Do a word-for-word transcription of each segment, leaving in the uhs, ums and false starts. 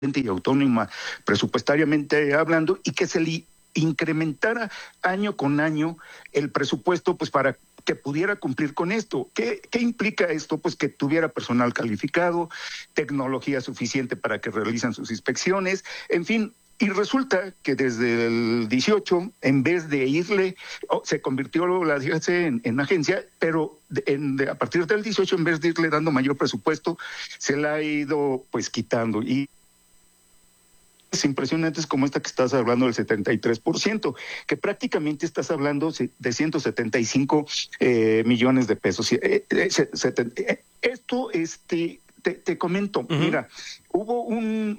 y autónoma presupuestariamente hablando, y que se le incrementara año con año el presupuesto, pues para que pudiera cumplir con esto. ¿Qué, qué implica esto? Pues que tuviera personal calificado, tecnología suficiente para que realicen sus inspecciones, en fin. Y resulta que desde el dieciocho, en vez de irle, oh, se convirtió la D G C en, en agencia, pero en, de, a partir del dieciocho, en vez de irle dando mayor presupuesto, se la ha ido pues quitando. Y es impresionante como esta que estás hablando del setenta y tres por ciento, que prácticamente estás hablando de ciento setenta y cinco eh, millones de pesos. Eh, eh, eh, esto, este, te, te comento, uh-huh. Mira, hubo un...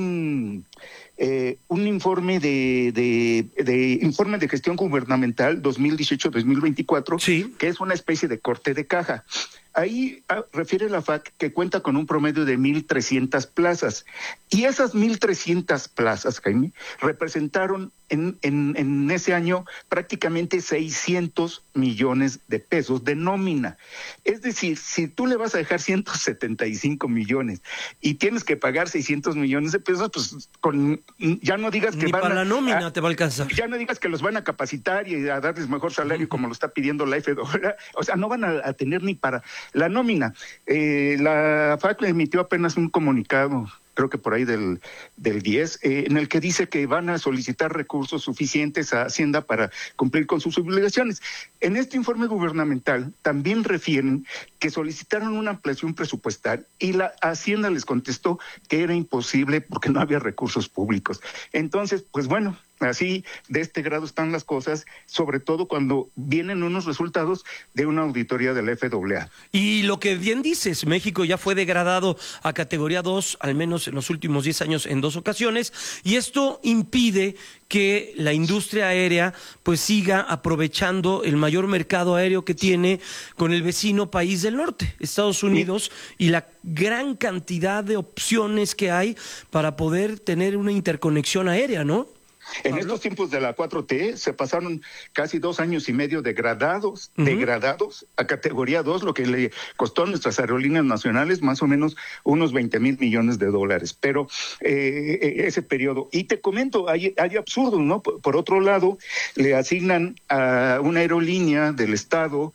un Eh, un informe de, de, de informe de gestión gubernamental dos mil dieciocho dos mil veinticuatro, sí, que es una especie de corte de caja. Ahí ah, refiere la F A C que cuenta con un promedio de mil trescientas plazas, y esas mil trescientas plazas, Jaime, representaron en, en, en ese año prácticamente seiscientos millones de pesos de nómina. Es decir, si tú le vas a dejar ciento setenta y cinco millones y tienes que pagar seiscientos millones de pesos, pues con ya no digas que Ni van para a, la nómina a, te va a alcanzar. Ya no digas que los van a capacitar y a darles mejor salario uh-huh. como lo está pidiendo la F W A. O sea, no van a, a tener ni para la nómina. Eh, la F A C emitió apenas un comunicado, creo que por ahí del, del diez, eh, en el que dice que van a solicitar recursos suficientes a Hacienda para cumplir con sus obligaciones. En este informe gubernamental también refieren que solicitaron una ampliación presupuestal y la Hacienda les contestó que era imposible porque no había recursos públicos. Entonces, pues bueno, así de este grado están las cosas, sobre todo cuando vienen unos resultados de una auditoría de la F W A. Y lo que bien dices, México ya fue degradado a categoría dos, al menos en los últimos diez años en dos ocasiones, y esto impide que la industria aérea pues siga aprovechando el mayor mercado aéreo que tiene con el vecino país del norte, Estados Unidos, sí, y la gran cantidad de opciones que hay para poder tener una interconexión aérea, ¿no? En Pablo. Estos tiempos de la cuatro T se pasaron casi dos años y medio degradados, uh-huh. degradados a categoría dos, lo que le costó a nuestras aerolíneas nacionales más o menos unos veinte mil millones de dólares. Pero eh, ese periodo, y te comento, hay, hay absurdo, ¿no? Por, por otro lado, le asignan a una aerolínea del Estado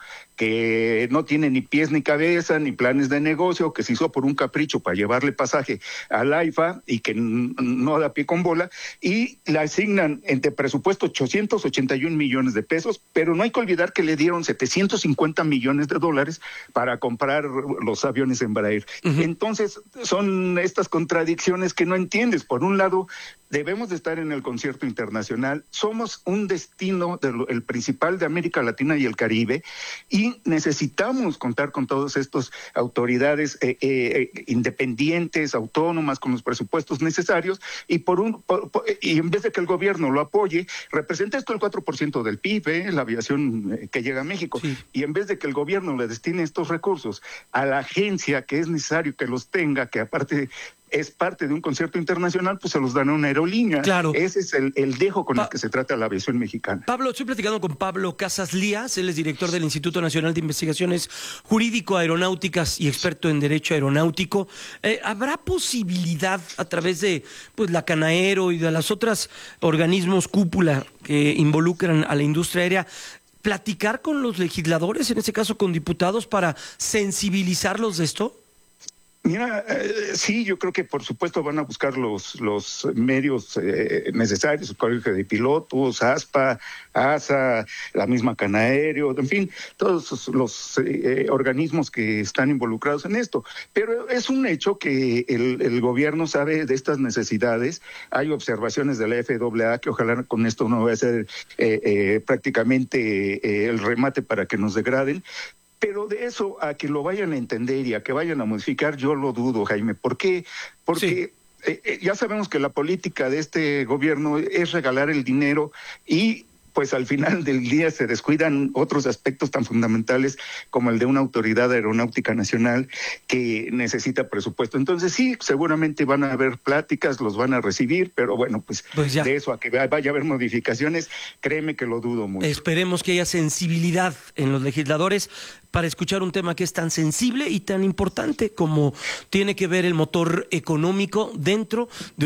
que no tiene ni pies ni cabeza, ni planes de negocio, que se hizo por un capricho para llevarle pasaje al AIFA y que n- no da pie con bola, y le asignan entre presupuesto ochocientos ochenta y un millones de pesos, pero no hay que olvidar que le dieron setecientos cincuenta millones de dólares para comprar los aviones Embraer. Uh-huh. Entonces, son estas contradicciones que no entiendes. Por un lado, debemos de estar en el concierto internacional, somos un destino, de lo, el principal de América Latina y el Caribe, y necesitamos contar con todas estas autoridades eh, eh, independientes, autónomas, con los presupuestos necesarios, y por un por, por, y en vez de que el gobierno lo apoye, representa esto el cuatro por ciento del P I B, eh, la aviación eh, que llega a México, sí, y en vez de que el gobierno le destine estos recursos a la agencia que es necesario que los tenga, que aparte es parte de un concierto internacional, pues se los dan a una aerolínea. Claro. Ese es el, el dejo con pa- el que se trata la aviación mexicana. Pablo, estoy platicando con Pablo Casas Lías, él es director del Instituto Nacional de Investigaciones Jurídico-Aeronáuticas y experto en Derecho Aeronáutico. Eh, ¿Habrá posibilidad a través de pues la Canaero y de las otras organismos cúpula que involucran a la industria aérea platicar con los legisladores, en este caso con diputados, para sensibilizarlos de esto? Mira, eh, sí, yo creo que por supuesto van a buscar los los medios eh, necesarios, el Colegio de Pilotos, ASPA, ASA, la misma Canaero, en fin, todos los eh, organismos que están involucrados en esto. Pero es un hecho que el, el gobierno sabe de estas necesidades. Hay observaciones de la F W A que ojalá con esto no vaya a ser eh, eh, prácticamente eh, el remate para que nos degraden. Pero de eso a que lo vayan a entender y a que vayan a modificar, yo lo dudo, Jaime. ¿Por qué? Porque sí. eh, eh, ya sabemos que la política de este gobierno es regalar el dinero y pues al final del día se descuidan otros aspectos tan fundamentales como el de una autoridad aeronáutica nacional que necesita presupuesto. Entonces sí, seguramente van a haber pláticas, los van a recibir, pero bueno, pues, Pues ya. de eso a que vaya a haber modificaciones, créeme que lo dudo mucho. Esperemos que haya sensibilidad en los legisladores para escuchar un tema que es tan sensible y tan importante como tiene que ver el motor económico dentro de